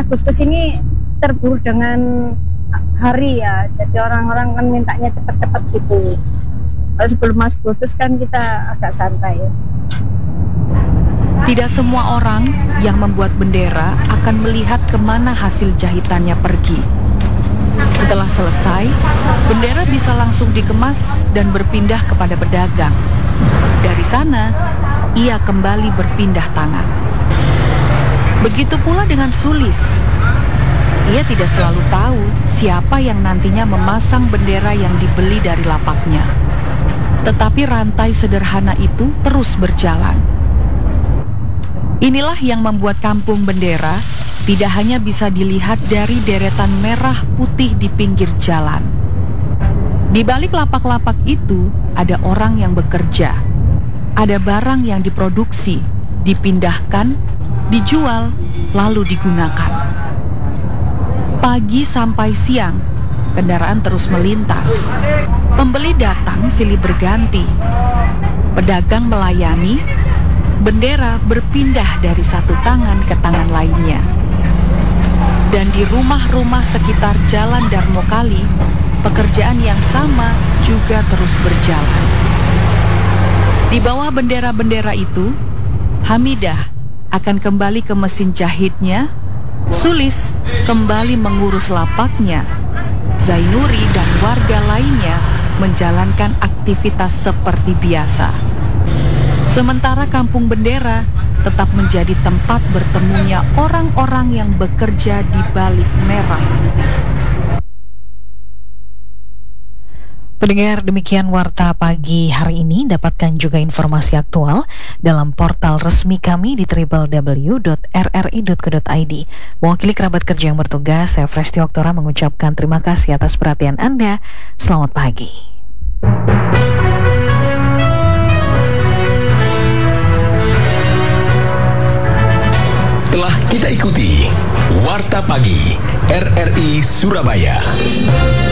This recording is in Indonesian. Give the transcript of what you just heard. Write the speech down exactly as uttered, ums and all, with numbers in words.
Agustus ini terburu dengan hari ya, jadi orang-orang kan mintanya cepat-cepat gitu. Kalau sebelum Agustus kan kita agak santai. Tidak semua orang yang membuat bendera akan melihat kemana hasil jahitannya pergi. Setelah selesai, bendera bisa langsung dikemas dan berpindah kepada pedagang. Dari sana, ia kembali berpindah tangan. Begitu pula dengan Sulis. Ia tidak selalu tahu siapa yang nantinya memasang bendera yang dibeli dari lapaknya. Tetapi rantai sederhana itu terus berjalan. Inilah yang membuat kampung bendera tidak hanya bisa dilihat dari deretan merah putih di pinggir jalan. Di balik lapak-lapak itu ada orang yang bekerja. Ada barang yang diproduksi, dipindahkan, dijual, lalu digunakan. Pagi sampai siang, kendaraan terus melintas. Pembeli datang silih berganti. Pedagang melayani, bendera berpindah dari satu tangan ke tangan lainnya. Dan di rumah-rumah sekitar Jalan Darmokali, pekerjaan yang sama juga terus berjalan. Di bawah bendera-bendera itu, Hamidah akan kembali ke mesin jahitnya, Sulis kembali mengurus lapaknya, Zainuri dan warga lainnya menjalankan aktivitas seperti biasa. Sementara kampung bendera tetap menjadi tempat bertemunya orang-orang yang bekerja di balik merah. Pendengar, demikian Warta Pagi hari ini. Dapatkan juga informasi aktual dalam portal resmi kami di w w w dot r r i dot co dot i d. Mewakili kerabat kerja yang bertugas, saya Fresti Oktora mengucapkan terima kasih atas perhatian Anda. Selamat pagi. Telah kita ikuti Warta Pagi R R I Surabaya.